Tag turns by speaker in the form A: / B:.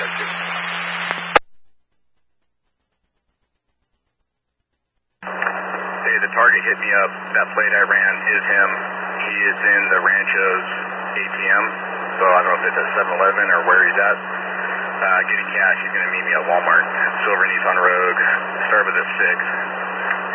A: Hey, the target hit me up. That plate I ran is him. He is in the Ranchos ATM, so I don't know if it's at 7-Eleven or where he's at. Getting cash. He's going to meet me at Walmart. Silver Nissan Rogue. Start with a 6.